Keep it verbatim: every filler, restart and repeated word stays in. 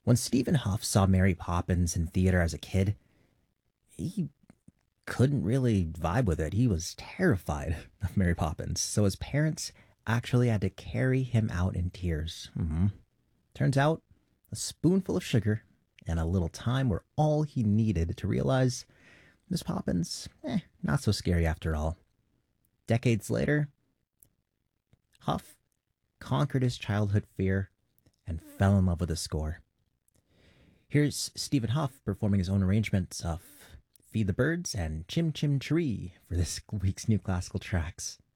When Stephen Huff saw Mary Poppins in theater as a kid, he couldn't really vibe with it. He was terrified of Mary Poppins, so his parents actually had to carry him out in tears. Mm-hmm. Turns out, a spoonful of sugar and a little time were all he needed to realize Miss Poppins, eh, not so scary after all. Decades later, Huff conquered his childhood fear and fell in love with the score. Here's Stephen Huff performing his own arrangements of Feed the Birds and Chim Chim Cheree for this week's new classical tracks.